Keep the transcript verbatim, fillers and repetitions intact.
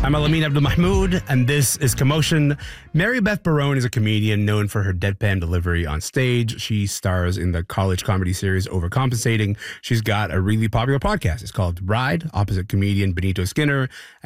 I'm Alameen Abdul Mahmood, and this is Commotion. Mary Beth Barone is a comedian known for her deadpan delivery on stage. She stars in the college comedy series Overcompensating. She's got a really popular podcast. It's called Ride, opposite comedian Benito Skinner.